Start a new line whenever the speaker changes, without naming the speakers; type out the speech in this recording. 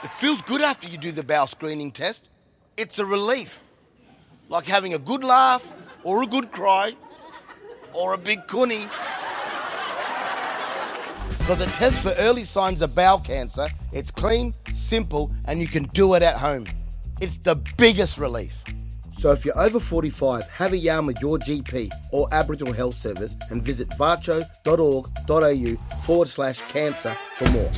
It feels good after you do the bowel screening test. It's a relief. Like having a good laugh, or a good cry, or a big cunny. Because it tests for early signs of bowel cancer. It's clean, simple, and you can do it at home. It's the biggest relief. So if you're over 45, have a yarn with your GP or Aboriginal Health Service and visit varcho.org.au/cancer for more.